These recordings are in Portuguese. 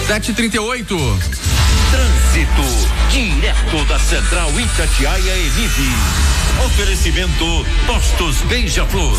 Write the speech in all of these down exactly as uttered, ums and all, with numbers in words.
sete e trinta e oito. Trânsito, direto da Central Itatiaia Emif. Oferecimento Postos Beija-Flor.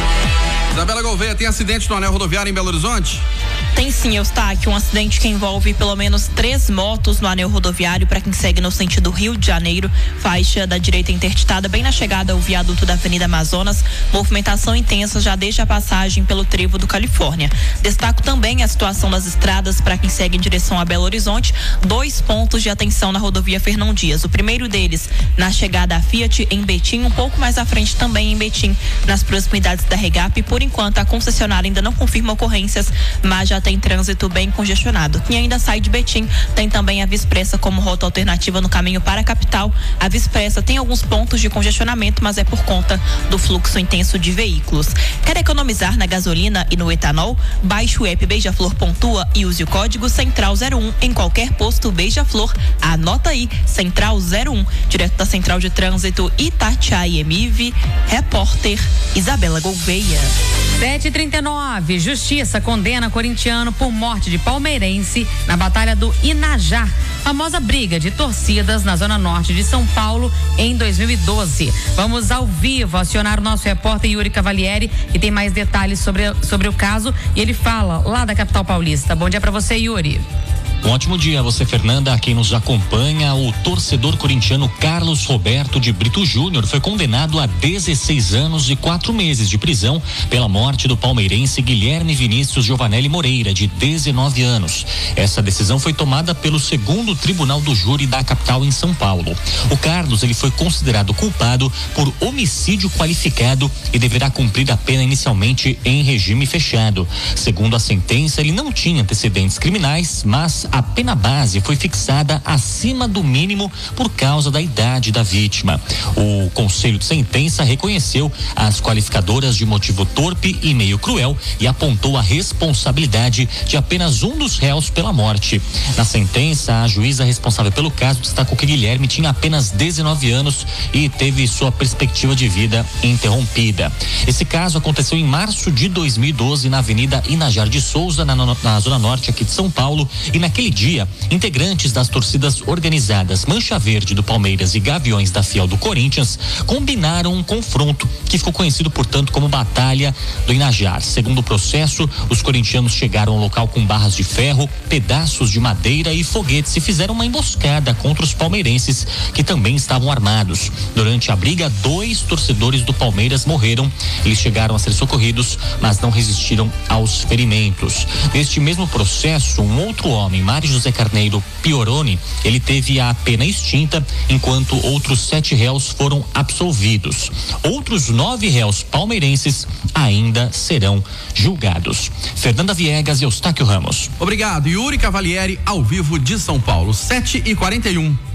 Isabela Gouveia, tem acidente no anel rodoviário em Belo Horizonte? Tem sim, Eustáquio, um acidente que envolve pelo menos três motos no anel rodoviário para quem segue no sentido Rio de Janeiro, faixa da direita interditada bem na chegada ao viaduto da Avenida Amazonas, movimentação intensa já desde a passagem pelo trevo do Califórnia. Destaco também a situação das estradas para quem segue em direção a Belo Horizonte, dois pontos de atenção na rodovia Fernão Dias. O primeiro deles na chegada à Fiat em Betim, um pouco mais à frente também em Betim, nas proximidades da Regap. Por enquanto a concessionária ainda não confirma ocorrências, mas já tem trânsito bem congestionado. Quem ainda sai de Betim tem também a Via Expressa como rota alternativa no caminho para a capital. A Via Expressa tem alguns pontos de congestionamento, mas é por conta do fluxo intenso de veículos. Quer economizar na gasolina e no etanol? Baixe o app Beija-Flor Pontua e use o código Central zero um em qualquer posto Beija-Flor. Anota aí, Central zero um, direto da Central de Trânsito Itatiaia Emiv, repórter Isabela Gouveia. sete e trinta e nove, Justiça condena corintiano por morte de palmeirense na Batalha do Inajá, famosa briga de torcidas na zona norte de São Paulo em dois mil e doze. Vamos ao vivo acionar o nosso repórter Yuri Cavalieri, que tem mais detalhes sobre, sobre o caso, e ele fala lá da capital paulista. Bom dia para você, Yuri. Um ótimo dia a você, Fernanda, a quem nos acompanha. O torcedor corintiano Carlos Roberto de Brito Júnior foi condenado a dezesseis anos e quatro meses de prisão pela morte do palmeirense Guilherme Vinícius Giovanelli Moreira, de dezenove anos. Essa decisão foi tomada pelo segundo tribunal do júri da capital em São Paulo. O Carlos, ele foi considerado culpado por homicídio qualificado e deverá cumprir a pena inicialmente em regime fechado. Segundo a sentença, ele não tinha antecedentes criminais, mas a pena base foi fixada acima do mínimo por causa da idade da vítima. O Conselho de Sentença reconheceu as qualificadoras de motivo torpe e meio cruel e apontou a responsabilidade de apenas um dos réus pela morte. Na sentença, a juíza responsável pelo caso destacou que Guilherme tinha apenas dezenove anos e teve sua perspectiva de vida interrompida. Esse caso aconteceu em março de dois mil e doze na Avenida Inajar de Souza, na, na, na zona norte aqui de São Paulo, e naquele dia, integrantes das torcidas organizadas Mancha Verde do Palmeiras e Gaviões da Fiel do Corinthians combinaram um confronto que ficou conhecido, portanto, como Batalha do Inajar. Segundo o processo, os corintianos chegaram ao local com barras de ferro, pedaços de madeira e foguetes e fizeram uma emboscada contra os palmeirenses, que também estavam armados. Durante a briga, dois torcedores do Palmeiras morreram. Eles chegaram a ser socorridos, mas não resistiram aos ferimentos. Neste mesmo processo, um outro homem, Mário José Carneiro Pioroni, ele teve a pena extinta, enquanto outros sete réus foram absolvidos. Outros nove réus palmeirenses ainda serão julgados. Fernanda Viegas e Eustáquio Ramos. Obrigado, Yuri Cavalieri, ao vivo de São Paulo, sete e quarenta e um.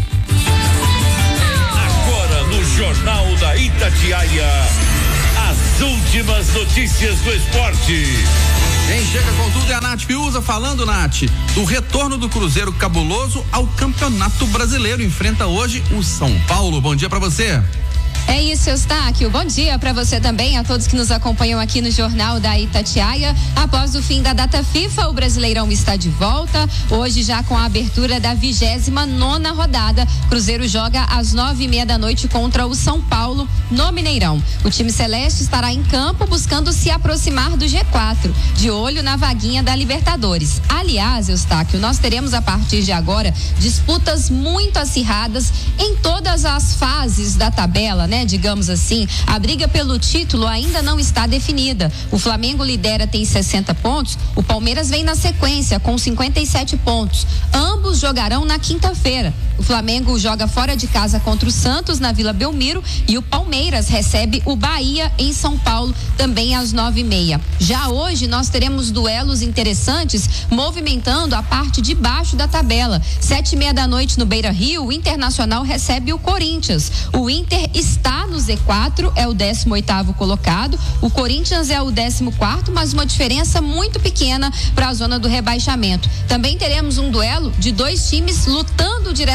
Agora no Jornal da Itatiaia, as últimas notícias do esporte. Quem chega com tudo é a Nath Fiuza, falando, Nath, do retorno do Cruzeiro cabuloso ao Campeonato Brasileiro. Enfrenta hoje o São Paulo. Bom dia pra você. É isso, Eustáquio. Bom dia para você também, a todos que nos acompanham aqui no Jornal da Itatiaia. Após o fim da data FIFA, o Brasileirão está de volta. Hoje, já com a abertura da vigésima nona rodada, Cruzeiro joga às nove e meia da noite contra o São Paulo no Mineirão. O time celeste estará em campo buscando se aproximar do G quatro, de olho na vaguinha da Libertadores. Aliás, Eustáquio, nós teremos a partir de agora disputas muito acirradas em todas as fases da tabela, né? Digamos assim, a briga pelo título ainda não está definida. O Flamengo lidera, tem sessenta pontos, o Palmeiras vem na sequência com cinquenta e sete pontos. Ambos jogarão na quinta-feira. O Flamengo joga fora de casa contra o Santos na Vila Belmiro e o Palmeiras recebe o Bahia em São Paulo também às nove e meia. Já hoje nós teremos duelos interessantes movimentando a parte de baixo da tabela. Sete e meia da noite no Beira-Rio, o Internacional recebe o Corinthians. O Inter está no Z quatro, é o décimo oitavo colocado. O Corinthians é o décimo quarto, mas uma diferença muito pequena para a zona do rebaixamento. Também teremos um duelo de dois times lutando direto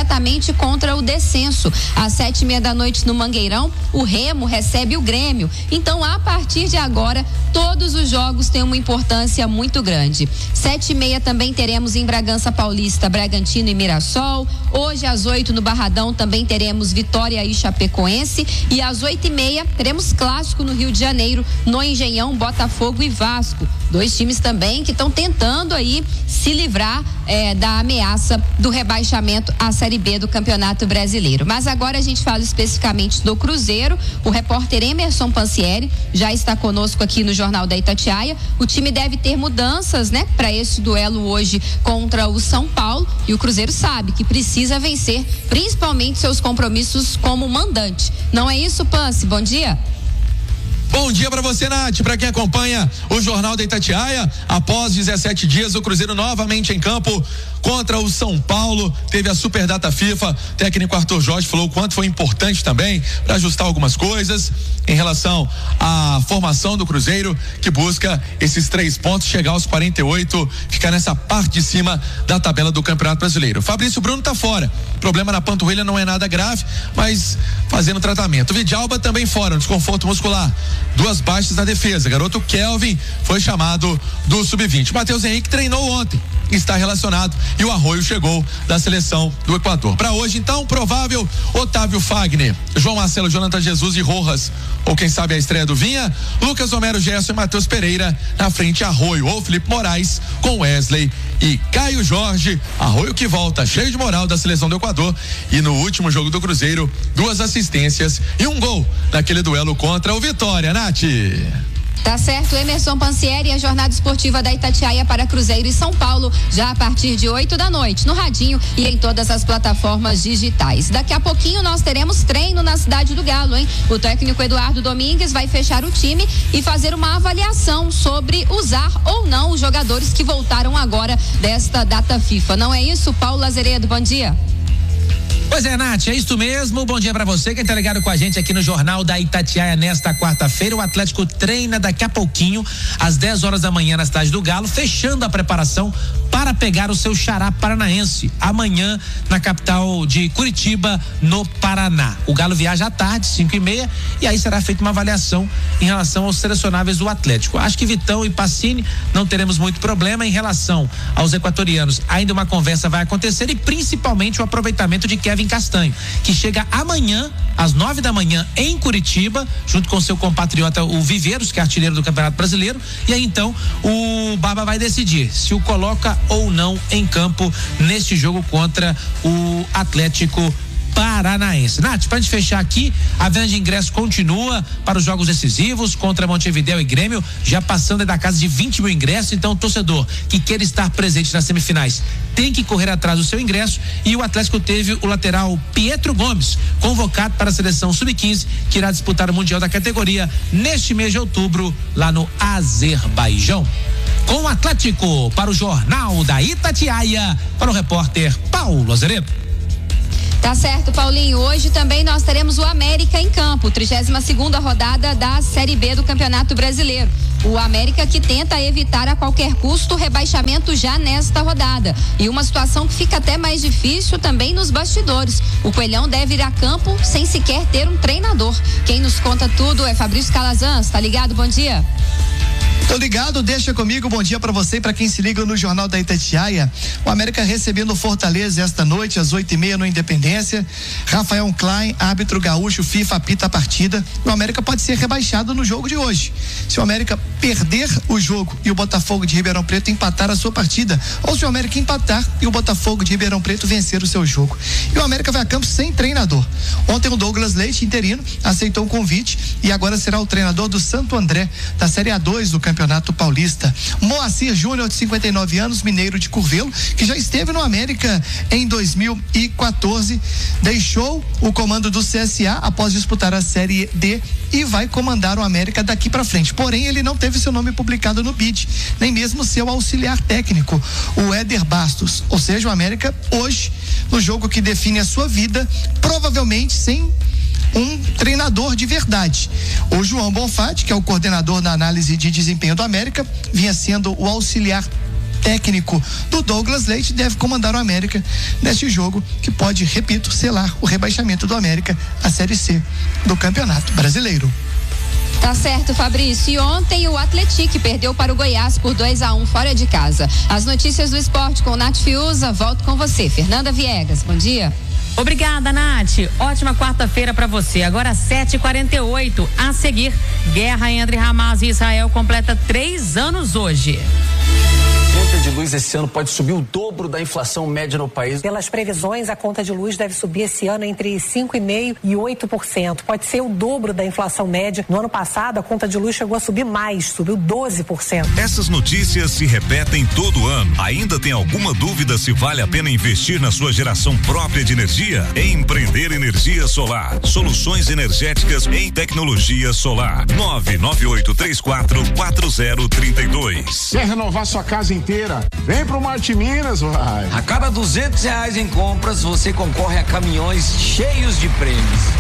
exatamente contra o descenso. Às sete e meia da noite no Mangueirão, o Remo recebe o Grêmio. Então, a partir de agora, todos os jogos têm uma importância muito grande. Sete e meia também teremos em Bragança Paulista, Bragantino e Mirassol. Hoje, às oito, no Barradão, também teremos Vitória e Chapecoense. E às oito e meia, teremos clássico no Rio de Janeiro, no Engenhão, Botafogo e Vasco. Dois times também que estão tentando aí se livrar eh, da ameaça do rebaixamento à Série B do Campeonato Brasileiro. Mas agora a gente fala especificamente do Cruzeiro. O repórter Emerson Pansieri já está conosco aqui no Jornal da Itatiaia. O time deve ter mudanças, né, para esse duelo hoje contra o São Paulo. E o Cruzeiro sabe que precisa vencer, principalmente seus compromissos como mandante. Não é isso, Pansi? Bom dia. Bom dia para você, Nath, para quem acompanha o Jornal da Itatiaia. Após dezessete dias, o Cruzeiro novamente em campo contra o São Paulo. Teve a super data FIFA. O técnico Arthur Jorge falou o quanto foi importante também para ajustar algumas coisas em relação à formação do Cruzeiro, que busca esses três pontos, chegar aos quarenta e oito, ficar nessa parte de cima da tabela do Campeonato Brasileiro. Fabrício Bruno tá fora. Problema na panturrilha, não é nada grave, mas fazendo tratamento. Vidalba também fora, um desconforto muscular. Duas baixas na defesa. Garoto Kelvin foi chamado do sub vinte. Matheus Henrique treinou ontem, está relacionado, e o Arroio chegou da seleção do Equador. Para hoje, então, provável Otávio Fagner, João Marcelo, Jonathan Jesus e Rojas, ou quem sabe a estreia do Vinha, Lucas Romero, Gerson e Matheus Pereira, na frente Arroio ou Felipe Moraes, com Wesley e Caio Jorge. Arroio que volta cheio de moral da seleção do Equador, e no último jogo do Cruzeiro, duas assistências e um gol naquele duelo contra o Vitória. Nath. Tá certo, Emerson Pansieri, a jornada esportiva da Itatiaia para Cruzeiro e São Paulo, já a partir de oito da noite, no radinho e em todas as plataformas digitais. Daqui a pouquinho nós teremos treino na Cidade do Galo, hein? O técnico Eduardo Domingues vai fechar o time e fazer uma avaliação sobre usar ou não os jogadores que voltaram agora desta data FIFA. Não é isso, Paulo Lazeredo? Bom dia. Pois é, Nath, é isso mesmo. Bom dia pra você, quem tá ligado com a gente aqui no Jornal da Itatiaia nesta quarta-feira. O Atlético treina daqui a pouquinho, às dez horas da manhã, na Cidade do Galo, fechando a preparação para pegar o seu xará paranaense amanhã na capital de Curitiba, no Paraná. O Galo viaja à tarde, cinco e meia, e aí será feita uma avaliação em relação aos selecionáveis do Atlético. Acho que Vitão e Pacini não teremos muito problema. Em relação aos equatorianos, ainda uma conversa vai acontecer, e principalmente o aproveitamento de Kevin Castanho, que chega amanhã às nove da manhã em Curitiba, junto com seu compatriota o Viveiros, que é artilheiro do Campeonato Brasileiro, e aí então o Baba vai decidir se o coloca ou não em campo neste jogo contra o Atlético Paranaense. Nath, pra gente fechar aqui, a venda de ingresso continua para os jogos decisivos contra Montevidéu e Grêmio, já passando da casa de vinte mil ingressos. Então, o torcedor que queira estar presente nas semifinais tem que correr atrás do seu ingresso. E o Atlético teve o lateral Pietro Gomes convocado para a seleção sub quinze, que irá disputar o Mundial da categoria neste mês de outubro, lá no Azerbaijão. Com o Atlético, para o Jornal da Itatiaia, para o repórter Paulo Azeredo. Tá certo, Paulinho. Hoje também nós teremos o América em campo, trigésima segunda rodada da Série B do Campeonato Brasileiro. O América que tenta evitar a qualquer custo o rebaixamento já nesta rodada. E uma situação que fica até mais difícil também nos bastidores. O Coelhão deve ir a campo sem sequer ter um treinador. Quem nos conta tudo é Fabrício Calazans. Tá ligado? Bom dia. Tô ligado, deixa comigo, bom dia pra você e pra quem se liga no Jornal da Itatiaia. O América recebendo o Fortaleza esta noite às oito e meia no Independência. Rafael Klein, árbitro gaúcho, FIFA apita a partida. O América pode ser rebaixado no jogo de hoje. Se o América perder o jogo e o Botafogo de Ribeirão Preto empatar a sua partida, ou se o América empatar e o Botafogo de Ribeirão Preto vencer o seu jogo. E o América vai a campo sem treinador. Ontem o Douglas Leite, interino, aceitou o convite e agora será o treinador do Santo André, da Série A dois do Campeonato Paulista. Moacir Júnior, de cinquenta e nove anos, mineiro de Curvelo, que já esteve no América em dois mil e quatorze, deixou o comando do C S A após disputar a Série D e vai comandar o América daqui para frente. Porém, ele não teve seu nome publicado no B I D, nem mesmo seu auxiliar técnico, o Éder Bastos. Ou seja, o América hoje, no jogo que define a sua vida, provavelmente sem um treinador de verdade. O João Bonfatti, que é o coordenador da análise de desempenho do América, vinha sendo o auxiliar técnico do Douglas Leite, deve comandar o América neste jogo que pode, repito, selar o rebaixamento do América à Série C do Campeonato Brasileiro. Tá certo, Fabrício. E ontem o Atlético perdeu para o Goiás por dois a um fora de casa. As notícias do esporte com Nath Fiuza. Volto com você, Fernanda Viegas. Bom dia. Obrigada, Nath. Ótima quarta-feira para você. Agora sete e quarenta e oito. A seguir, guerra entre Hamas e Israel completa três anos hoje. A conta de luz esse ano pode subir o dobro da inflação média no país. Pelas previsões, a conta de luz deve subir esse ano entre cinco vírgula cinco por cento e oito por cento. Pode ser o dobro da inflação média. No ano passado, a conta de luz chegou a subir mais, subiu doze por cento. Essas notícias se repetem todo ano. Ainda tem alguma dúvida se vale a pena investir na sua geração própria de energia? Empreender Energia Solar. Soluções energéticas em tecnologia solar. nove nove oito três quatro quatro zero três dois. Quer renovar sua casa inteira? Vem pro Marte Minas, vai. A cada duzentos reais em compras, você concorre a caminhões cheios de prêmios.